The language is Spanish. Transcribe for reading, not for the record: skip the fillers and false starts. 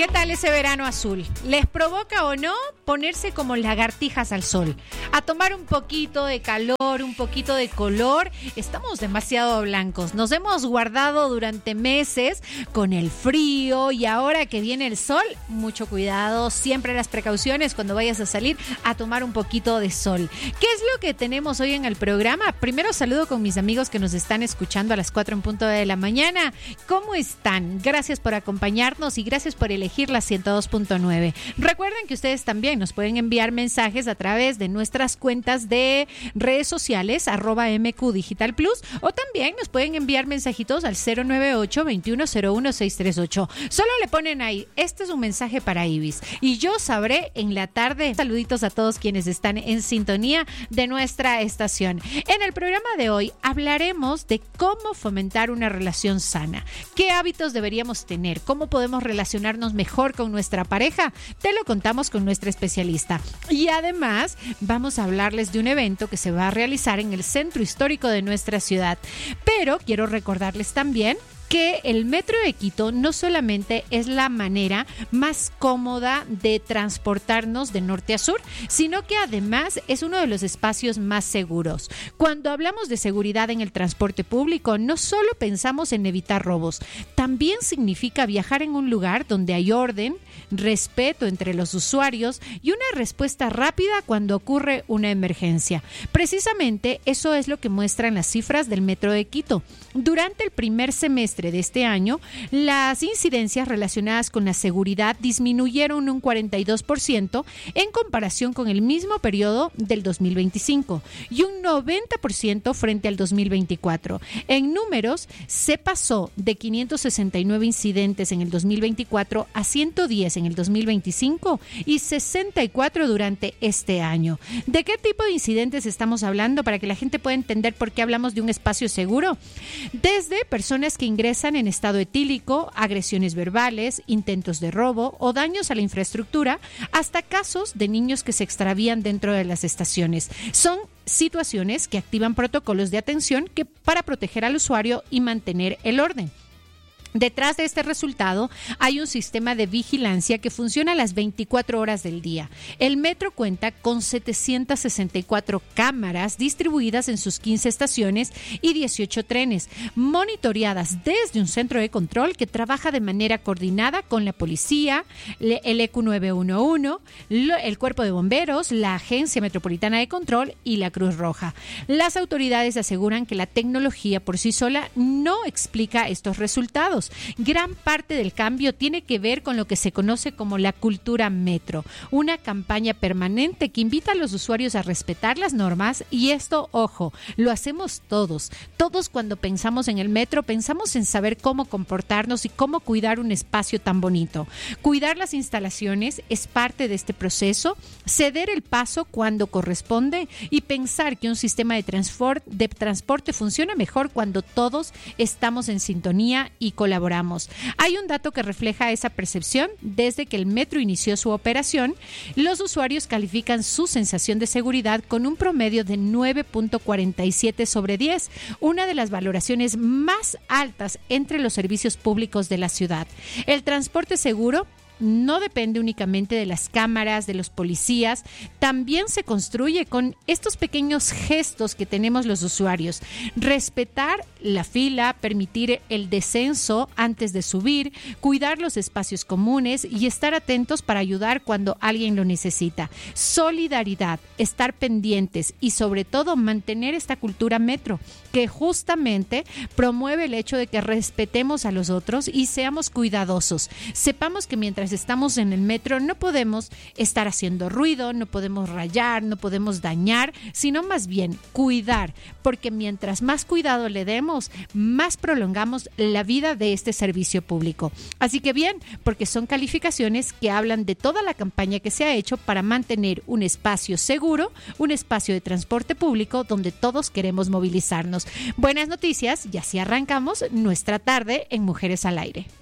¿Qué tal ese verano azul? ¿Les provoca o no ponerse como lagartijas al sol? A tomar un poquito de calor, un poquito de color. Estamos demasiado blancos. Nos hemos guardado durante meses con el frío y ahora que viene el sol, mucho cuidado. Siempre las precauciones cuando vayas a salir a tomar un poquito de sol. ¿Qué es lo que tenemos hoy en el programa? Primero saludo con mis amigos que nos están escuchando a las 4 en punto de la mañana. ¿Cómo están? Gracias por acompañarnos y gracias por elegir la 102.9. Recuerden que ustedes también nos pueden enviar mensajes a través de nuestras cuentas de redes sociales, @MQ Digital Plus, o también nos pueden enviar mensajitos al 098-2101-638. Solo le ponen ahí, este es un mensaje para Ibis, y yo sabré en la tarde. Saluditos a todos quienes están en sintonía de nuestra estación. En el programa de hoy hablaremos de cómo fomentar una relación sana, qué hábitos deberíamos tener, cómo podemos relacionarnos mejor con nuestra pareja. Te lo contamos con nuestra especialista. Y además vamos a hablarles de un evento que se va a realizar en el centro histórico de nuestra ciudad. Pero quiero recordarles también que el Metro de Quito no solamente es la manera más cómoda de transportarnos de norte a sur, sino que además es uno de los espacios más seguros. Cuando hablamos de seguridad en el transporte público, no solo pensamos en evitar robos, también significa viajar en un lugar donde hay orden, respeto entre los usuarios y una respuesta rápida cuando ocurre una emergencia. Precisamente eso es lo que muestran las cifras del Metro de Quito. Durante el primer semestre de este año, las incidencias relacionadas con la seguridad disminuyeron un 42% en comparación con el mismo periodo del 2025 y un 90% frente al 2024. En números, se pasó de 569 incidentes en el 2024 a 110 en el 2025 y 64 durante este año. ¿De qué tipo de incidentes estamos hablando para que la gente pueda entender por qué hablamos de un espacio seguro? Desde personas que ingresan en estado etílico, agresiones verbales, intentos de robo o daños a la infraestructura, hasta casos de niños que se extravían dentro de las estaciones. Son situaciones que activan protocolos de atención para proteger al usuario y mantener el orden. Detrás de este resultado hay un sistema de vigilancia que funciona a las 24 horas del día. El metro cuenta con 764 cámaras distribuidas en sus 15 estaciones y 18 trenes, monitoreadas desde un centro de control que trabaja de manera coordinada con la policía, el EQ 911, el Cuerpo de Bomberos, la Agencia Metropolitana de Control y la Cruz Roja. Las autoridades aseguran que la tecnología por sí sola no explica estos resultados. Gran parte del cambio tiene que ver con lo que se conoce como la cultura metro, una campaña permanente que invita a los usuarios a respetar las normas, y esto, ojo, lo hacemos todos. Todos cuando pensamos en el metro pensamos en saber cómo comportarnos y cómo cuidar un espacio tan bonito. Cuidar las instalaciones es parte de este proceso, ceder el paso cuando corresponde y pensar que un sistema de transporte funciona mejor cuando todos estamos en sintonía y colaboramos. Hay un dato que refleja esa percepción. Desde que el metro inició su operación, los usuarios califican su sensación de seguridad con un promedio de 9.47 sobre 10, una de las valoraciones más altas entre los servicios públicos de la ciudad. El transporte seguro no depende únicamente de las cámaras, de los policías, también se construye con estos pequeños gestos que tenemos los usuarios. Respetar la fila, permitir el descenso antes de subir, cuidar los espacios comunes y estar atentos para ayudar cuando alguien lo necesita. Solidaridad, estar pendientes y sobre todo mantener esta cultura metro que justamente promueve el hecho de que respetemos a los otros y seamos cuidadosos. Sepamos que mientras estamos en el metro no podemos estar haciendo ruido, no podemos rayar, no podemos dañar, sino más bien cuidar, porque mientras más cuidado le demos, más prolongamos la vida de este servicio público. Así que bien, porque son calificaciones que hablan de toda la campaña que se ha hecho para mantener un espacio seguro, un espacio de transporte público donde todos queremos movilizarnos. Buenas noticias, y así arrancamos nuestra tarde en Mujeres al Aire.